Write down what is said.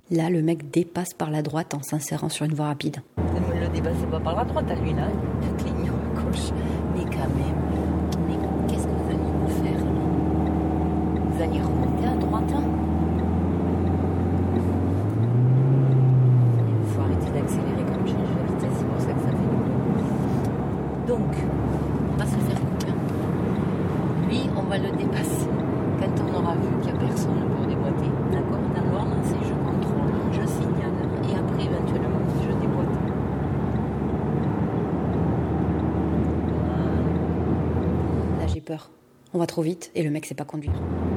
Là, le mec dépasse par la droite en s'insérant sur une voie rapide. Ne me le dépassez pas par la droite à lui, là. Il cligne à gauche. Mais quand même. Mais qu'est-ce que vous allez me faire, là? Vous allez remonter à droite, hein? Il faut arrêter d'accélérer comme changer la vitesse. C'est pour ça que ça fait du bruit. Donc, on va se faire couper. Lui, on va le dépasser quand on aura vu qu'il n'y a personne pour déboîter. D'accord? Dans l'ordre, c'est je contrôle, je signale et après éventuellement je déboîte. Là, j'ai peur. On va trop vite et le mec sait pas conduire.